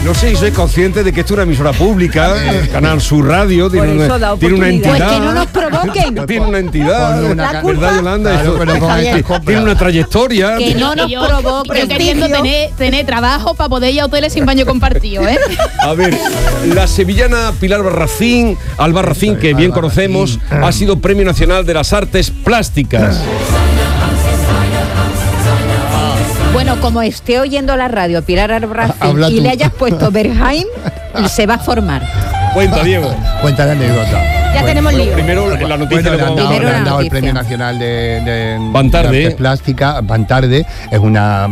No sé si sois conscientes de que esto es una emisora pública, Canal Sur Radio, tiene una entidad. Pues que no nos provoquen. Tiene una entidad, La culpa, ¿verdad, Yolanda? Tiene una trayectoria. Que no nos provoquen. Yo queriendo tener trabajo para poder ir a hoteles sin baño compartido, ¿eh? A ver, la sevillana Pilar Albarracín, que bien conocemos, ha sido Premio Nacional de las Artes Plásticas. Bueno, como esté oyendo la radio Pilar Albarracín y le hayas puesto Bernheim, se va a formar. Cuenta, Diego. Cuenta la anécdota. Ya tenemos lío. Primero la noticia le han dado el Premio Nacional de Artes Plásticas. Bantarde es una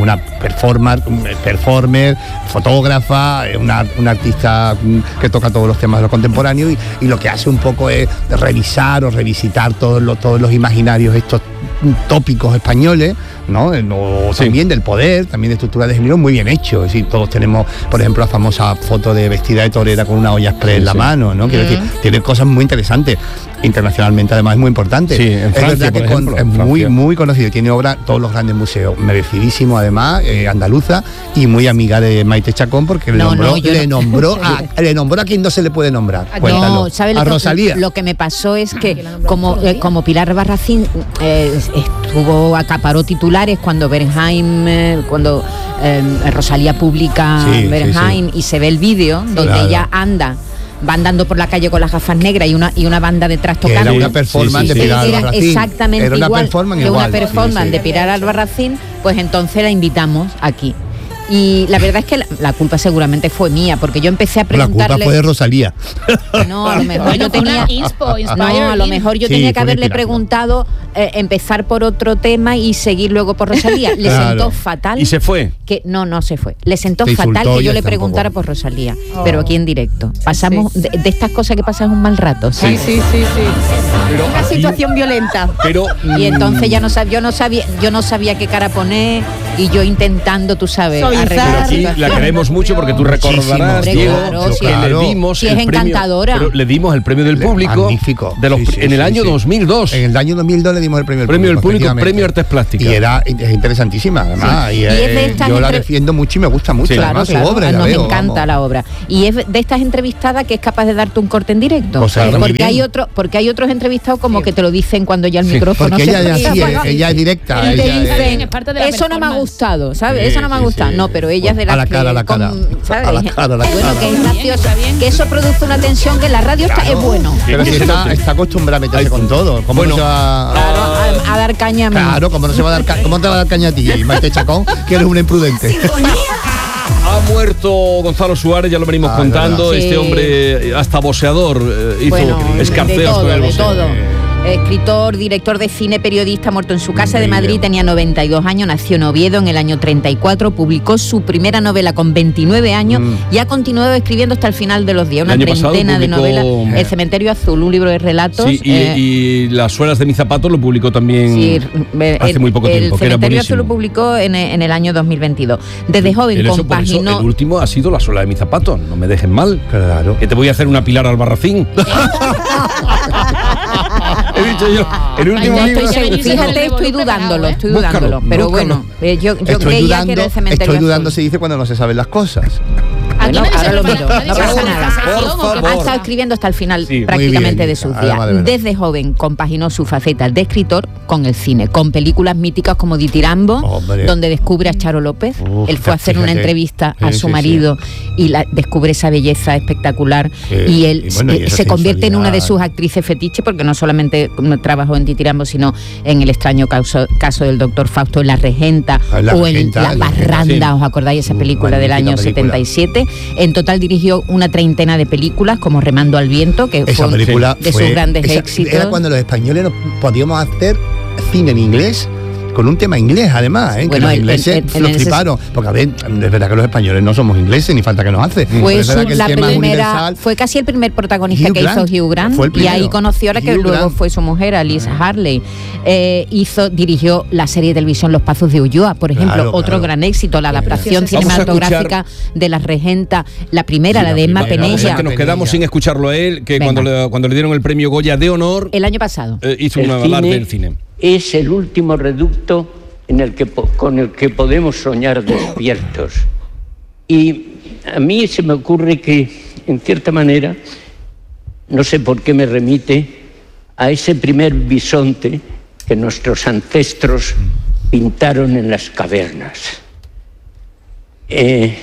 performer, fotógrafa, una artista que toca todos los temas de lo contemporáneo y lo que hace un poco es revisar o revisitar todos los imaginarios estos tópicos españoles, ¿no? También del poder, también de estructura de género, muy bien hecho. Es decir, todos tenemos, por ejemplo, la famosa foto de vestida de torera con una olla express en la mano, ¿no? Quiero decir, tiene cosas muy interesantes. Internacionalmente, además, es muy importante. Sí, en Francia, es verdad que es muy conocido. Tiene obra todos los grandes museos. Merecidísimo, además, andaluza y muy amiga de Maite Chacón, porque le nombró a quien no se le puede nombrar. No, ¿sabes a Rosalía. Lo que me pasó es que como Pilar Albarracín acaparó titulares cuando Bernheim, Rosalía publica Bernheim y se ve el vídeo donde ella va andando por la calle con las gafas negras y una banda detrás tocando. Era una performance de Pilar Albarracín. Exactamente era una igual performance de una performance de Pilar Albarracín, pues entonces la invitamos aquí. Y la verdad es que la culpa seguramente fue mía, porque yo empecé a preguntarle... La culpa fue de Rosalía. No, a lo mejor yo tenía... No, a lo mejor yo tenía que haberle preguntado, empezar por otro tema y seguir luego por Rosalía. Le sentó fatal. ¿Y se fue? Que no se fue. Le sentó fatal que yo le preguntara por Rosalía, pero aquí en directo. Pasamos de estas cosas que pasan un mal rato, ¿sabes? Sí. Pero una situación violenta. Pero y entonces yo no sabía qué cara poner y yo intentando, tú sabes, pero aquí la queremos mucho porque tú recordarás, Diego, que le dimos es encantadora. Pero le dimos el premio del público. Magnífico. En el año 2002. En el año 2002 le dimos el premio del público, premio Artes Plásticas. Y es interesantísima, además. Y yo la defiendo mucho y me gusta mucho. Además, su obra. Nos encanta la obra. Y es de estas entrevistadas que es capaz de darte un corte en directo. Porque hay otros entrevistados como que te lo dicen cuando ya el micrófono porque ella es directa. Y te dicen, eso no me ha gustado, ¿sabes? Eso no me ha gustado. No, pero ella es de las que... A la cara. Bueno, que es gracioso. Que eso produce una tensión que en la radio es bueno. Pero si está acostumbrada a meterse con todo. ¿Cómo no se va a dar caña a mí? Claro, ¿cómo te va a dar caña a ti, Maite Chacón, que eres una imprudente? Ha muerto Gonzalo Suárez, ya lo venimos contando. Este hombre, hasta boxeador, hizo escarceos con el boxeo. Escritor, director de cine, periodista, muerto en su casa de Madrid, tenía 92 años, nació en Oviedo en el año 34, publicó su primera novela con 29 años y ha continuado escribiendo hasta el final de los días, una treintena de novelas. El Cementerio Azul, un libro de relatos. Sí, y Las suelas de mis zapatos lo publicó también hace muy poco tiempo. El Cementerio Azul lo publicó en el año 2022. Desde joven compaginó... El último ha sido La suela de mis zapatos, no me dejen mal. Claro. Que te voy a hacer una Pilar Albarracín. He dicho yo, el último libro. Fíjate, estoy dudándolo. Pero bueno, yo creía que era el Cementerio Estoy dudando, se dice cuando no se saben las cosas. Bueno, ahora lo miro, no pasa nada. Ha estado escribiendo hasta el final prácticamente de sus días. Desde joven compaginó su faceta de escritor con el cine, con películas míticas como Ditirambo, donde descubre a Charo López. Él fue a hacer una entrevista a su marido y descubre esa belleza espectacular y él se convierte en una de sus actrices fetiche, porque no solamente trabajó en Ditirambo, sino en El extraño caso del doctor Fausto, en La Regenta o en La Parranda. ¿Os acordáis esa película del año 77? En total dirigió una treintena de películas, como Remando al viento, que fue de sus grandes éxitos. Era cuando los españoles podíamos hacer cine en inglés, con un tema inglés además, que los ingleses lo fliparon, porque a ver, es verdad que los españoles no somos ingleses, ni falta que nos hace. Fue casi el primer protagonista que hizo Hugh Grant, y ahí conoció a la que luego fue su mujer, Alice Harley. Dirigió la serie de televisión Los Pazos de Ulloa, por ejemplo, otro gran éxito, la adaptación cinematográfica de La Regenta, la primera, la de Emma Penella. Que nos quedamos sin escucharlo a él, que cuando le dieron el premio Goya de honor, el año pasado, hizo una alarde del cine. Es el último reducto con el que podemos soñar despiertos. Y a mí se me ocurre que, en cierta manera, no sé por qué me remite a ese primer bisonte que nuestros ancestros pintaron en las cavernas. Es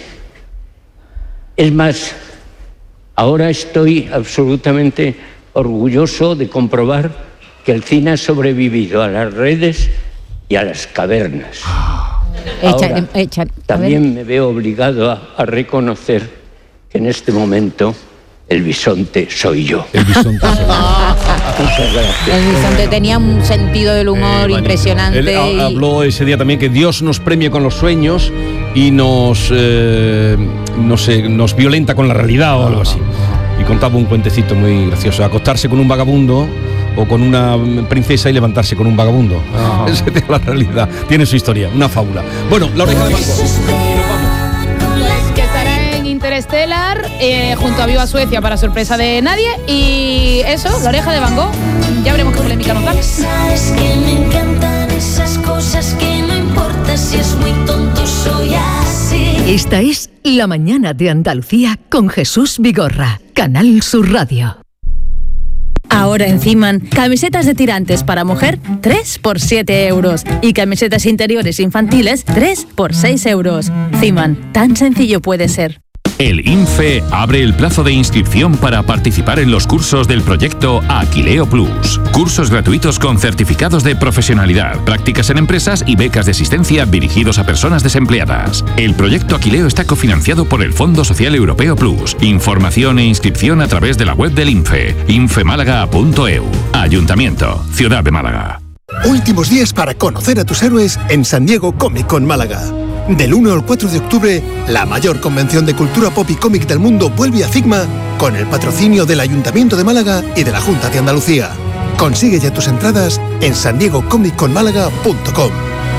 más, ahora estoy absolutamente orgulloso de comprobar que el cine ha sobrevivido a las redes y a las cavernas. Ahora, también me veo obligado a reconocer que en este momento el bisonte soy yo. El bisonte soy yo. Muchas gracias. El bisonte tenía un sentido del humor impresionante. Él habló ese día también que Dios nos premia con los sueños y nos violenta con la realidad o algo así. Y contaba un cuentecito muy gracioso: acostarse con un vagabundo o con una princesa y levantarse con un vagabundo. Esa es la realidad. Tiene su historia, una fábula. Bueno, La Oreja de Van Gogh. Que estará en Interstellar junto a Viva Suecia, para sorpresa de nadie. Y eso, La Oreja de Van Gogh. Ya veremos qué polémica nos da. Sabes que me encantan esas cosas que no importa si es muy tonto, soy así. Esta es La Mañana de Andalucía con Jesús Vigorra, Canal Sur Radio. Ahora en Ciman, camisetas de tirantes para mujer, 3 por 7 euros. Y camisetas interiores infantiles, 3 por 6 euros. Ciman, tan sencillo puede ser. El INFE abre el plazo de inscripción para participar en los cursos del proyecto Aquileo Plus. Cursos gratuitos con certificados de profesionalidad, prácticas en empresas y becas de asistencia dirigidos a personas desempleadas. El proyecto Aquileo está cofinanciado por el Fondo Social Europeo Plus. Información e inscripción a través de la web del INFE, infemálaga.eu. Ayuntamiento, Ciudad de Málaga. Últimos días para conocer a tus héroes en San Diego Comic Con Málaga. Del 1 al 4 de octubre, la mayor convención de cultura pop y cómic del mundo vuelve a Figma con el patrocinio del Ayuntamiento de Málaga y de la Junta de Andalucía. Consigue ya tus entradas en sandiegocomiccon.málaga.com.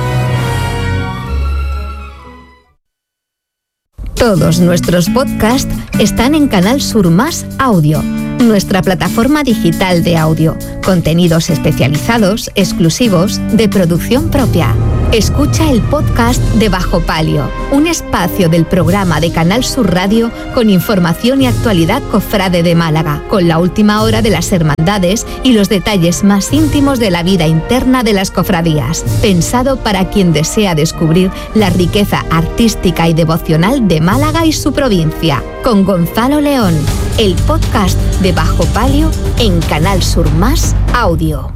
Todos nuestros podcasts están en Canal Sur Más Audio, nuestra plataforma digital de audio, contenidos especializados, exclusivos, de producción propia. Escucha el podcast de Bajo Palio, un espacio del programa de Canal Sur Radio con información y actualidad cofrade de Málaga, con la última hora de las hermandades y los detalles más íntimos de la vida interna de las cofradías. Pensado para quien desea descubrir la riqueza artística y devocional de Málaga y su provincia. Con Gonzalo León, el podcast de Bajo Palio en Canal Sur Más Audio.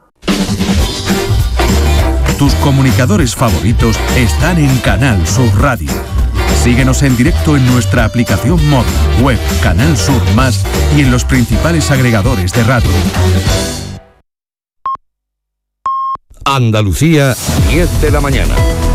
Tus comunicadores favoritos están en Canal Sur Radio. Síguenos en directo en nuestra aplicación móvil, web, Canal Sur Más y en los principales agregadores de radio. Andalucía, 10 de la mañana.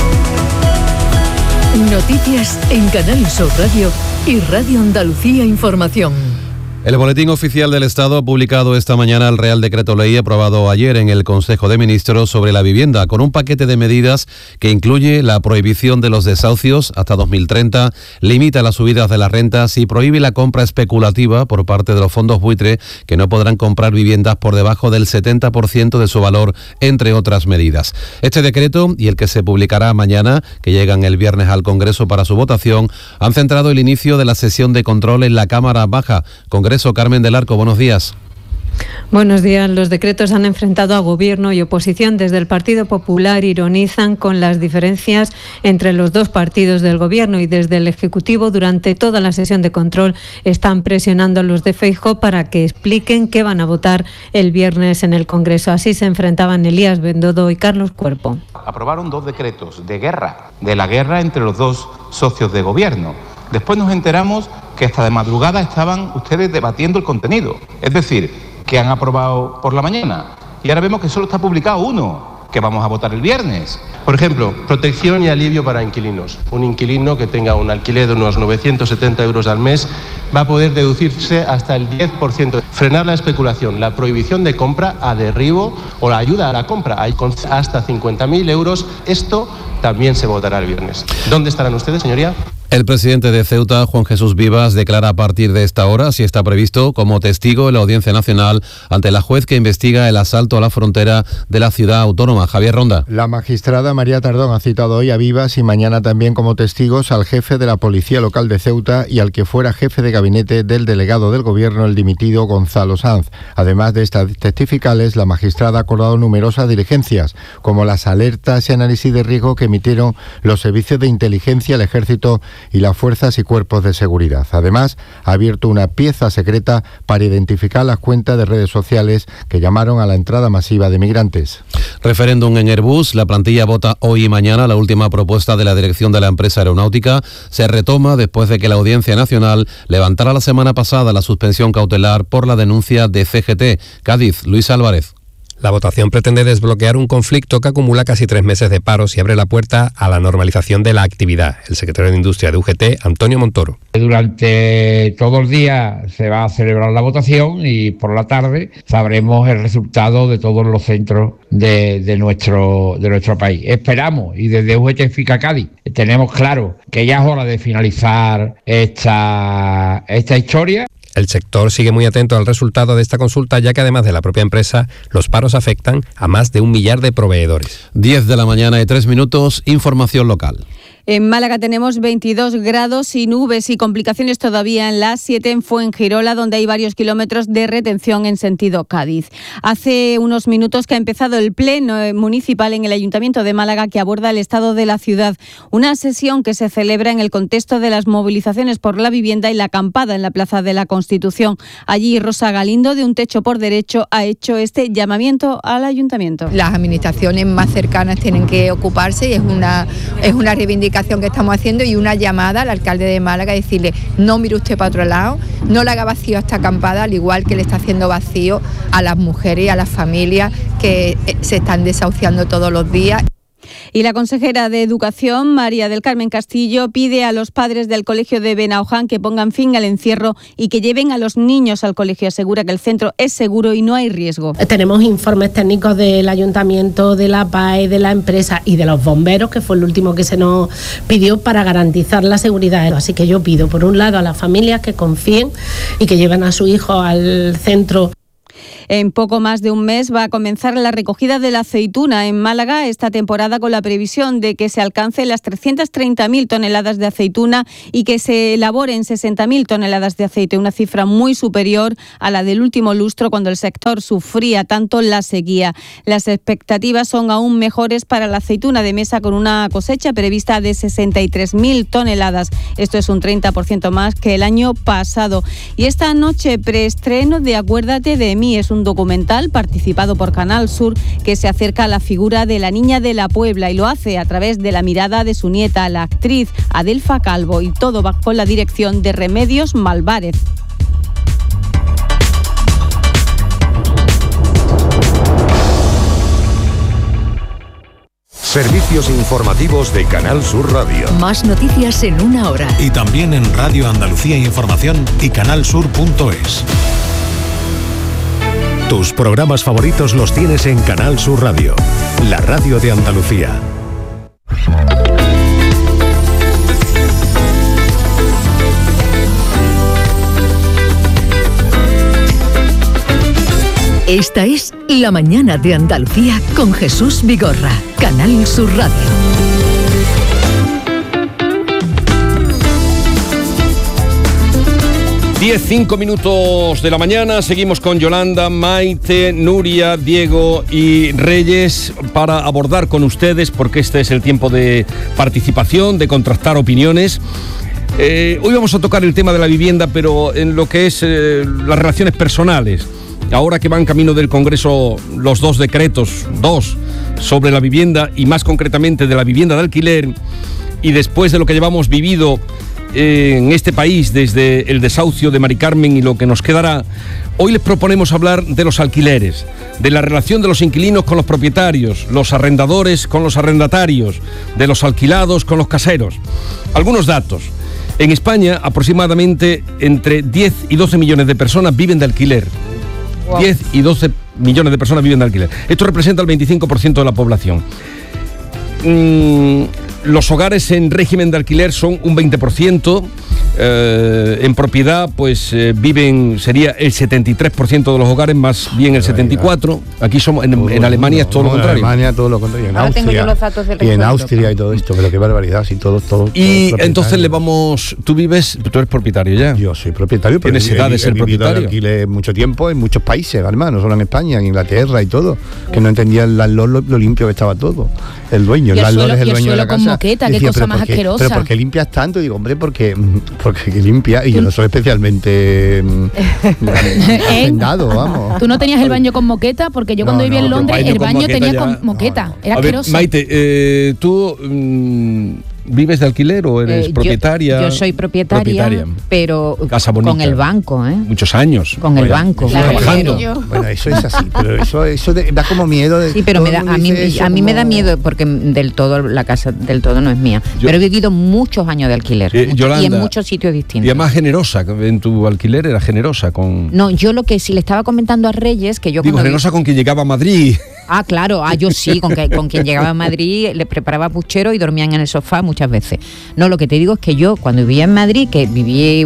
Noticias en Canal Sur Radio y Radio Andalucía Información. El Boletín Oficial del Estado ha publicado esta mañana el Real Decreto Ley aprobado ayer en el Consejo de Ministros sobre la vivienda, con un paquete de medidas que incluye la prohibición de los desahucios hasta 2030, limita las subidas de las rentas y prohíbe la compra especulativa por parte de los fondos buitre, que no podrán comprar viviendas por debajo del 70% de su valor, entre otras medidas. Este decreto y el que se publicará mañana, que llegan el viernes al Congreso para su votación, han centrado el inicio de la sesión de control en la Cámara Baja. Congreso, Carmen del Arco, buenos días. Buenos días. Los decretos han enfrentado a Gobierno y oposición. Desde el Partido Popular ironizan con las diferencias entre los dos partidos del Gobierno y desde el Ejecutivo durante toda la sesión de control están presionando a los de Feijóo para que expliquen qué van a votar el viernes en el Congreso. Así se enfrentaban Elías Bendodo y Carlos Cuerpo. Aprobaron dos decretos de guerra, de la guerra entre los dos socios de Gobierno. Después nos enteramos que hasta de madrugada estaban ustedes debatiendo el contenido. Es decir, que han aprobado por la mañana. Y ahora vemos que solo está publicado uno, que vamos a votar el viernes. Por ejemplo, protección y alivio para inquilinos. Un inquilino que tenga un alquiler de unos 970 euros al mes va a poder deducirse hasta el 10%. Frenar la especulación, la prohibición de compra a derribo o la ayuda a la compra hasta 50.000 euros. Esto también se votará el viernes. ¿Dónde estarán ustedes, señoría? El presidente de Ceuta, Juan Jesús Vivas, declara a partir de esta hora, si está previsto, como testigo en la Audiencia Nacional ante la juez que investiga el asalto a la frontera de la ciudad autónoma. Javier Ronda. La magistrada María Tardón ha citado hoy a Vivas y mañana también como testigos al jefe de la Policía Local de Ceuta y al que fuera jefe de gabinete del delegado del Gobierno, el dimitido Gonzalo Sanz. Además de estas testificales, la magistrada ha acordado numerosas diligencias, como las alertas y análisis de riesgo que emitieron los servicios de inteligencia, el Ejército y las fuerzas y cuerpos de seguridad. Además, ha abierto una pieza secreta para identificar las cuentas de redes sociales que llamaron a la entrada masiva de migrantes. Referéndum en Airbus. La plantilla vota hoy y mañana la última propuesta de la dirección de la empresa aeronáutica. Se retoma después de que la Audiencia Nacional levantara la semana pasada la suspensión cautelar por la denuncia de CGT. Cádiz, Luis Álvarez. La votación pretende desbloquear un conflicto que acumula casi 3 meses de paros y abre la puerta a la normalización de la actividad. El secretario de Industria de UGT, Antonio Montoro. Durante todo el día se va a celebrar la votación y por la tarde sabremos el resultado de todos los centros de nuestro país. Esperamos, y desde UGT FICA Cádiz tenemos claro que ya es hora de finalizar esta historia. El sector sigue muy atento al resultado de esta consulta, ya que además de la propia empresa, los paros afectan a más de 1 millar de proveedores. 10 de la mañana y 3 minutos, información local. En Málaga tenemos 22 grados y nubes y complicaciones todavía en la A7 en Fuengirola, donde hay varios kilómetros de retención en sentido Cádiz. Hace unos minutos que ha empezado el pleno municipal en el Ayuntamiento de Málaga que aborda el estado de la ciudad. Una sesión que se celebra en el contexto de las movilizaciones por la vivienda y la acampada en la Plaza de la Constitución. Allí Rosa Galindo, de Un Techo por Derecho, ha hecho este llamamiento al Ayuntamiento. Las administraciones más cercanas tienen que ocuparse y es una reivindicación que estamos haciendo y una llamada al alcalde de Málaga, decirle: no mire usted para otro lado, no le haga vacío a esta acampada, al igual que le está haciendo vacío a las mujeres y a las familias que se están desahuciando todos los días. Y la consejera de Educación, María del Carmen Castillo, pide a los padres del colegio de Benaoján que pongan fin al encierro y que lleven a los niños al colegio. Asegura que el centro es seguro y no hay riesgo. Tenemos informes técnicos del ayuntamiento, de la PAE, de la empresa y de los bomberos, que fue el último que se nos pidió para garantizar la seguridad. Así que yo pido, por un lado, a las familias que confíen y que lleven a su hijo al centro. En poco más de un mes va a comenzar la recogida de la aceituna en Málaga esta temporada, con la previsión de que se alcancen las 330.000 toneladas de aceituna y que se elaboren 60.000 toneladas de aceite, una cifra muy superior a la del último lustro, cuando el sector sufría tanto la sequía. Las expectativas son aún mejores para la aceituna de mesa, con una cosecha prevista de 63.000 toneladas. Esto es un 30% más que el año pasado. Y esta noche preestreno de Acuérdate de mí. Es un documental participado por Canal Sur que se acerca a la figura de la niña de la Puebla y lo hace a través de la mirada de su nieta, la actriz Adelfa Calvo, y todo bajo la dirección de Remedios Malvarez. Servicios informativos de Canal Sur Radio. Más noticias en 1 hora. Y también en Radio Andalucía Información y canalsur.es. Tus programas favoritos los tienes en Canal Sur Radio, la radio de Andalucía. Esta es La Mañana de Andalucía con Jesús Vigorra, Canal Sur Radio. 10:05 minutos de la mañana, seguimos con Yolanda, Maite, Nuria, Diego y Reyes para abordar con ustedes, porque este es el tiempo de participación, de contrastar opiniones. Hoy vamos a tocar el tema de la vivienda, pero en lo que es las relaciones personales. Ahora que van camino del Congreso los 2 decretos, 2 sobre la vivienda y más concretamente de la vivienda de alquiler, y después de lo que llevamos vivido en este país desde el desahucio de Mari Carmen y lo que nos quedará, hoy les proponemos hablar de los alquileres, de la relación de los inquilinos con los propietarios, los arrendadores con los arrendatarios, de los alquilados con los caseros. Algunos datos. En España, aproximadamente entre 10 y 12 millones de personas viven de alquiler. 10 y 12 millones de personas viven de alquiler. Esto representa el 25% de la población. Los hogares en régimen de alquiler son un 20%, en propiedad pues sería el 73% de los hogares, más bien el 74%. Aquí somos, en Alemania es todo lo contrario. En Alemania todo lo contrario, en Ahora Austria, tengo yo los datos del y en recuento. Austria y todo esto, pero qué barbaridad, si todo Y entonces tú eres propietario ya. Yo soy propietario, pero tienes edad de ser he vivido de propietario. alquiler mucho tiempo en muchos países, además, no solo en España, en Inglaterra y todo, que no entendía el landlord lo limpio que estaba todo. El dueño, el landlord es el dueño de la casa. Con moqueta, qué cosa más asquerosa. Pero ¿por qué limpias tanto? Y digo, hombre, porque limpia, y yo no soy especialmente hacendado, vamos. ¿Tú no tenías el baño con moqueta? Porque yo cuando vivía en Londres, el baño tenía con moqueta. Era asqueroso. Maite, ¿tú vives de alquiler o eres propietaria? Yo soy propietaria, pero Casa bonita. con el banco, ¿eh? Muchos años. Con el banco. Trabajando. Bueno, eso es así, pero eso da como miedo. Sí, pero a mí me da miedo porque del todo la casa del todo no es mía. Pero he vivido muchos años de alquiler Yolanda, y en muchos sitios distintos. Y además generosa, en tu alquiler era generosa con... No, yo lo que sí le estaba comentando a Reyes, que yo... Digo, generosa con quien llegaba a Madrid. Ah, claro, yo sí, con quien llegaba a Madrid le preparaba puchero y dormían en el sofá muchas veces. No, lo que te digo es que yo cuando vivía en Madrid, que viví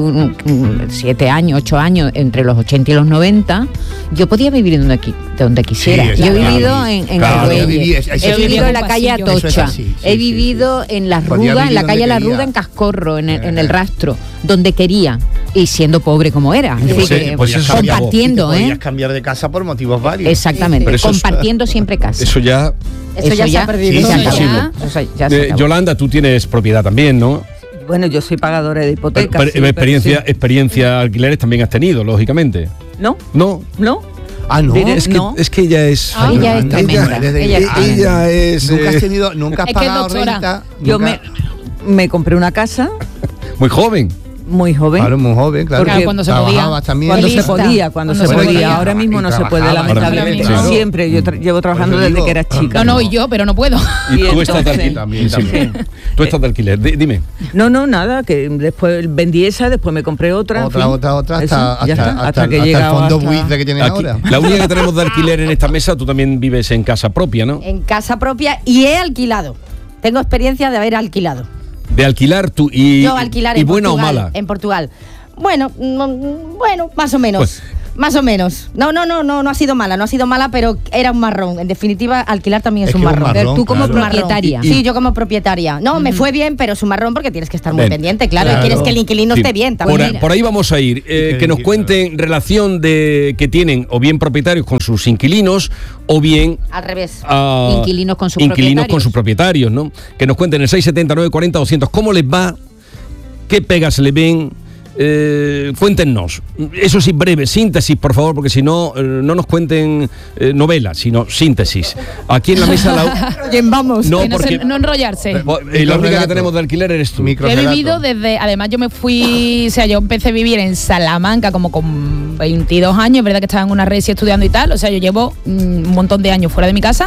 7 años, 8 años, entre los 80 y los 90, yo podía vivir donde quisiera. Sí, yo he vivido en Argüelles, he vivido en la calle Atocha, he vivido en La Ruda, en la calle La Ruda, en Cascorro, en el Rastro, donde quería, y siendo pobre como era. Compartiendo, podías cambiar de casa por motivos varios. Exactamente, compartiendo siempre casa. Eso ya se ha perdido. Yolanda, tú tienes propiedad también, ¿no? Bueno, yo soy pagadora de hipotecas. Experiencia alquileres también has tenido, lógicamente. ¿No? Ah, no. Es que ella es... ella es tremenda. Ella es... Nunca has pagado renta. Yo me compré una casa. Muy joven. Muy joven. Claro, muy joven, claro. Porque cuando se podía. Cuando se podía. Ahora mismo no se puede, lamentablemente. Siempre. Yo llevo trabajando desde que era chica. No, y yo, pero no puedo. Y tú estás de alquiler también. Tú estás de alquiler. Dime. No, nada, que después vendí esa, después me compré otra. Otra, hasta que llega el fondo buitre que tienen ahora. La única que tenemos de alquiler en esta mesa, tú también vives en casa propia, ¿no? En casa propia y he alquilado. Tengo experiencia de haber alquilado. De alquilar tú Yo alquilar en buena Portugal, o mala. En Portugal. Bueno, más o menos. Pues, más o menos. No ha sido mala, pero era un marrón. En definitiva, alquilar también es un marrón. Pero tú como propietaria. Sí, yo como propietaria. No, me fue bien, pero es un marrón porque tienes que estar muy pendiente, claro. Y quieres que el inquilino esté bien también. Por ahí vamos a ir. Que nos cuenten relación que tienen o bien propietarios con sus inquilinos o bien... Al revés. Inquilinos con sus propietarios, ¿no? Que nos cuenten el 679 40 200 cómo les va, qué pegas le ven. Cuéntenos, eso sí, breve, síntesis, por favor, porque si no, no nos cuenten novelas, sino síntesis. Aquí en la mesa vamos, no, no enrollarse. La única que tenemos de alquiler eres tú. Yo he vivido además yo me fui, yo empecé a vivir en Salamanca como con 22 años, es verdad que estaba en una resi estudiando y tal, o sea, yo llevo un montón de años fuera de mi casa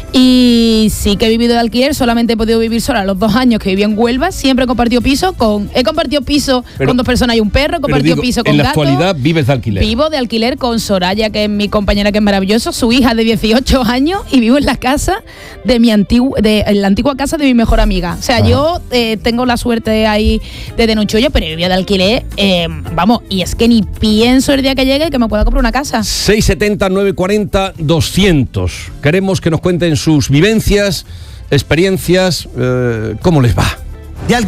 y sí que he vivido de alquiler, solamente he podido vivir sola los 2 años que viví en Huelva, siempre he compartido piso con dos personas y un perro, he compartido piso con gato. En la actualidad vives de alquiler. Vivo de alquiler con Soraya, que es mi compañera, que es maravilloso, su hija de 18 años, y vivo en la casa en la antigua casa de mi mejor amiga. O sea, yo tengo la suerte ahí de Denunchollo, pero he vivido de alquiler, y es que ni pienso el día que llegue que me pueda comprar una casa. 670 940 200. Queremos que nos cuenten sus vivencias, experiencias, cómo les va.